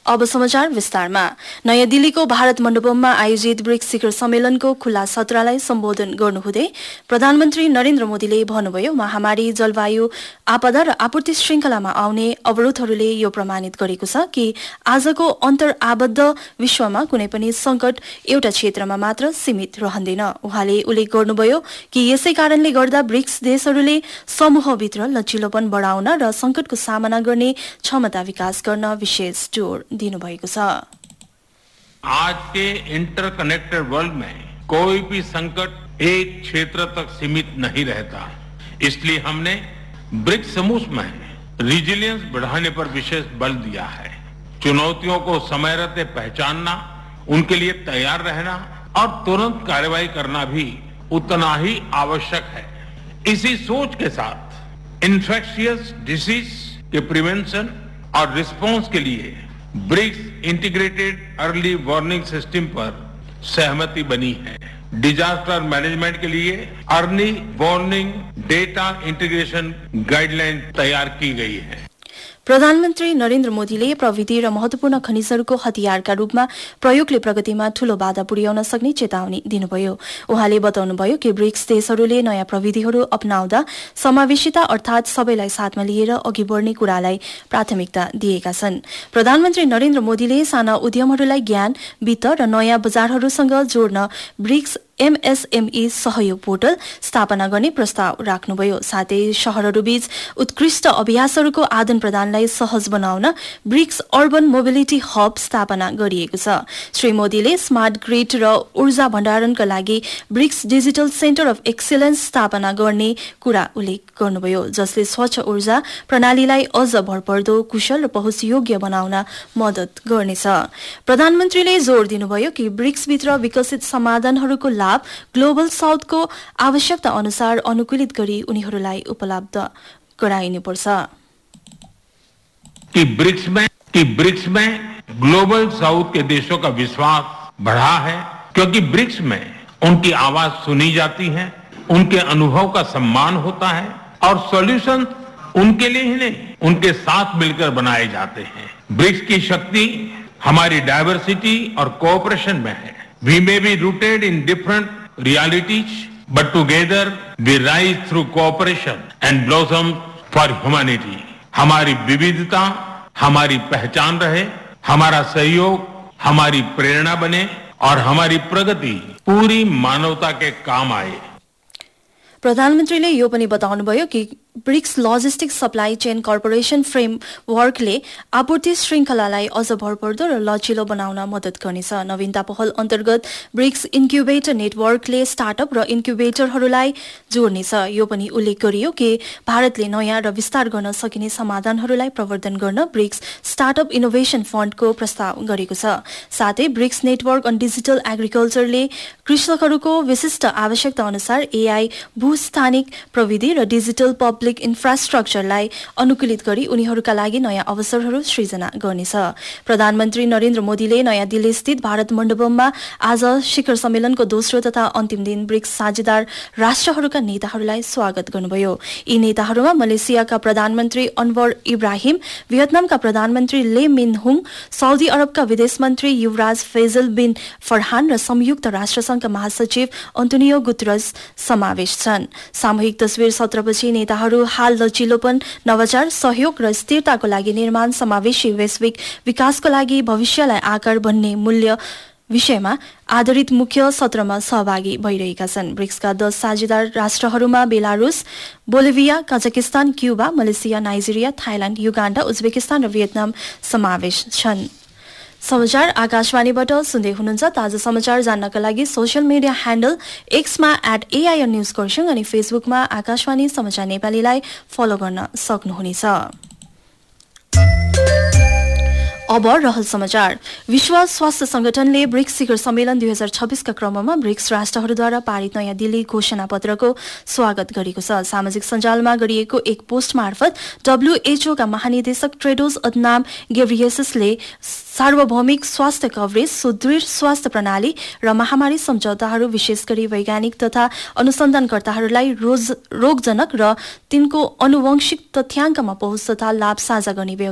अब समाचार विस्तारमा। नयाँ दिल्लीको भारत मण्डपममा आयोजित ब्रिक्स शिखर सम्मेलनको खुल्ला सत्रलाई सम्बोधन गर्नुहुँदै प्रधानमन्त्री नरेन्द्र मोदीले भन्नुभयो, महामारी, जलवायु आपदा र आपूर्ति श्रृंखलामा आउने अवरोधहरूले यो प्रमाणित गरेको छ कि आजको अन्तर्आबद्ध विश्वमा कुनै पनि संकट एउटा क्षेत्रमा मात्र सीमित रहँदैन। उहाँले उल्लेख गर्नुभयो कि यसै कारणले गर्दा ब्रिक्स देशहरूले समूहभित्र लचिलोपन बढाउन र संकटको सामना गर्ने क्षमता विकास गर्न विशेष जोड़ दिनुभएको छ। आज के इंटरकनेक्टेड वर्ल्ड में कोई भी संकट एक क्षेत्र तक सीमित नहीं रहता, इसलिए हमने ब्रिक्स समूह में रिजिलियंस बढ़ाने पर विशेष बल दिया है। चुनौतियों को समय रहते पहचानना, उनके लिए तैयार रहना और तुरंत कार्रवाई करना भी उतना ही आवश्यक है। इसी सोच के साथ इन्फेक्शियस डिसीज के प्रिवेंशन और रिस्पांस के लिए BRICS integrated early warning system पर सहमति बनी है। डिजास्टर मैनेजमेंट के लिए early warning data integration guideline तैयार की गई है। प्रधानमन्त्री नरेन्द्र मोदीले प्रविधि र महत्वपूर्ण खनिजहरूको हतियारका रूपमा प्रयोगले प्रगतिमा ठूलो बाधा पुर्याउन सक्ने चेतावनी दिनुभयो। उहाँले बताउनुभयो कि ब्रिक्स देशहरूले नयाँ प्रविधिहरू अपनाउँदा समावेशिता अर्थात सबैलाई साथमा लिएर अघि बढ्ने कुरालाई प्राथमिकता दिएका छन्। प्रधानमन्त्री नरेन्द्र मोदीले साना उद्यमहरूलाई ज्ञान, वित्त र नयाँ बजारहरूसँग जोड्न ब्रिक्स एमएसएमई सहयोग पोर्टल स्थापना गर्ने प्रस्ताव राख्नुभयो। साथै शहरहरूबीच उत्कृष्ट अभ्यासहरूको आदान प्रदानलाई सहज बनाउन ब्रिक्स अर्बन मोबिलिटी हब स्थापना गरिएको छ। श्री मोदीले स्मार्ट ग्रिड र ऊर्जा भण्डारणका लागि BRICS digital centre of excellence स्थापना गर्ने कुरा उल्लेख गर्नुभयो, जसले स्वच्छ ऊर्जा प्रणालीलाई अझ भरपर्दो, कुशल र पहुँचयोग्य बनाउन मद्दत गर्नेछ। प्रधानमन्त्रीले जोड़ दिनुभयो कि ब्रिक्सभित्र विकसित समाधानहरूको लाभ ग्लोबल साउथको आवश्यकता अनुसार अनुकूलित गरी उनीहरूलाई उपलब्ध गराइनुपर्छ। कि ब्रिक्स में ग्लोबल साउथ के देशों का विश्वास बढ़ा है, क्योंकि ब्रिक्स में उनकी आवाज सुनी जाती है, उनके अनुभव का सम्मान होता है और सॉल्यूशन उनके लिए ही नहीं, उनके साथ मिलकर बनाए जाते हैं। ब्रिक्स की शक्ति हमारी डायवर्सिटी और कोऑपरेशन में है। We may be rooted in different realities, but together we rise through cooperation and blossom for humanity. हमारी विविधता हमारी पहचान रहे, हमारा सहयोग हमारी प्रेरणा बने और हमारी प्रगति पूरी मानवता के काम आए। प्रधानमन्त्रीले यो पनि बताउनुभयो कि BRICS logistics supply chain corporation फ्रेमवर्कले आपूर्ति श्रृंखलालाई अझ भरपर्दो र लचिलो बनाउन मद्दत गर्नेछ। नवीनता पहल अन्तर्गत ब्रिक्स इन्क्युबेटर नेटवर्कले स्टार्टअप र इन्क्युबेटरहरूलाई जोड्नेछ। यो पनि उल्लेख गरियो कि भारतले नयाँ र विस्तार गर्न सकिने समाधानहरूलाई प्रवर्धन गर्न ब्रिक्स स्टार्टअप इनोभेसन फण्डको प्रस्ताव गरेको छ। साथै ब्रिक्स नेटवर्क अन डिजिटल एग्रिकल्चरले कृषकहरूको विशिष्ट आवश्यकता अनुसार एआई, भूस्थानिक प्रविधि र डिजिटल पब्लिक इन्फ्रास्ट्रक्चरलाई अनुकूलित गरी उनीहरूका लागि नयाँ अवसरहरू सृजना गर्नेछ। प्रधानमन्त्री नरेन्द्र मोदीले नयाँ दिल्ली स्थित भारत मण्डपममा आज शिखर सम्मेलनको दोस्रो तथा अन्तिम दिन ब्रिक्स साझेदार राष्ट्रहरूका नेताहरूलाई स्वागत गर्नुभयो। यी नेताहरूमा मलेसियाका प्रधानमन्त्री अनवर इब्राहिम, भियतनामका प्रधानमन्त्री ले मिन हुङ, साउदी अरबका विदेश मन्त्री युवराज फैजल बिन फरहान र संयुक्त राष्ट्रसंघका महासचिव अन्तोनियो गुतरस समावेश छन्। सामूहिक तस्विर सत्रपछि नेताहरू हाल लचिलोपन, नवाचार, सहयोग र स्थिरताको लागि निर्माण, समावेशी वैश्विक विकासको लागि भविष्यलाई आकार बन्ने मूल्य विषयमा आधारित मुख्य सत्रमा सहभागी भइरहेका छन्। ब्रिक्सका 10 साझेदार राष्ट्रहरूमा Belarus, Bolivia, Kazakhstan, Cuba, Malaysia, Nigeria, Thailand, Uganda, Uzbekistan र भियतनाम समावेश छन्। समाचार आकाशवाणीबाट सुन्दै हुनुहुन्छ। ताजा समाचार जान्नका लागि social media handle एक्समा @AIR news Kurseong अनि फेसबुकमा आकाशवाणी समाचार नेपालीलाई फलो गर्न सक्नुहुनेछ। अब रहल समाचार। विश्व स्वास्थ्य संगठनले ब्रिक्स शिखर सम्मेलन 2026 का क्रममा ब्रिक्स राष्ट्रहरूद्वारा पारित नयाँ दिल्ली घोषणा पत्रको स्वागत गरेको छ। सामाजिक सञ्जालमा गरिएको एक पोस्ट मार्फत WHO का महानिदेशक टेड्रोस अदनाम गेब्रियेससले सार्वभौमिक स्वास्थ्य कभरेज, सुदृढ स्वास्थ्य प्रणाली र महामारी सम्झौताहरू विशेष गरी वैज्ञानिक तथा अनुसन्धानकर्ताहरूलाई रोगजनक र तिनको आनुवंशिक तथ्याङ्कमा पहुँच तथा लाभ साझा गर्ने